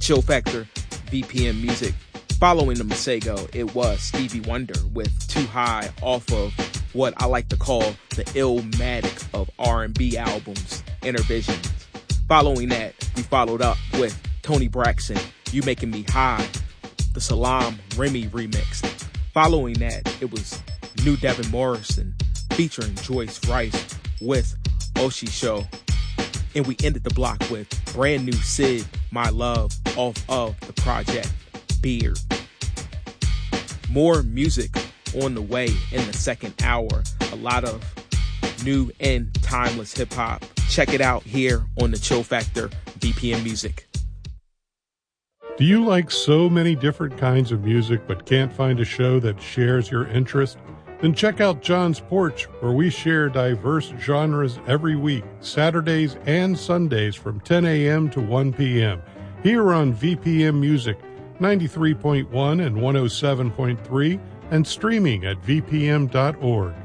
Chill Factor, VPM Music. Following the Masego, it was Stevie Wonder with Too High off of what I like to call the Illmatic of R&B albums, Intervisions. Following that, we followed up with Tony Braxton, You Making Me High, the Salam Remy remix. Following that, it was New Devin Morrison featuring Joyce Rice with Oshi Show. And we ended the block with brand new Sid, My Love, off of the project Beard. More music on the way in the second hour. A lot of new and timeless hip hop. Check it out here on the Chill Factor VPM Music. Do you like so many different kinds of music but can't find a show that shares your interest? Then check out John's Porch, where we share diverse genres every week, Saturdays and Sundays from 10 a.m. to 1 p.m. here on VPM Music, 93.1 and 107.3, and streaming at vpm.org.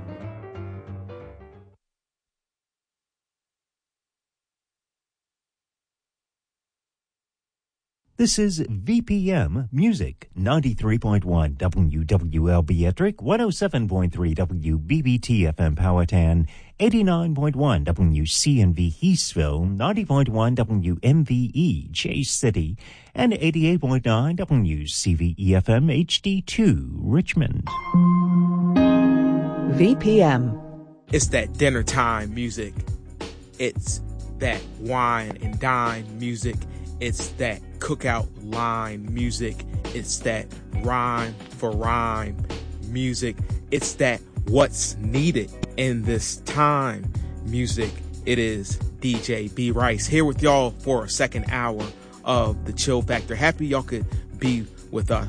This is VPM Music, 93.1 WWLB Ettrick, 107.3 WBBT FM Powhatan, 89.1 WCNV Eastville, 90.1 WMVE Chase City, and 88.9 WCVE FM HD2 Richmond. VPM. It's that dinner time music. It's that wine and dine music. It's that cookout line music. It's that rhyme for rhyme music. It's that what's needed in this time music. It is DJ B Rice here with y'all for a second hour of the Chill Factor. Happy y'all could be with us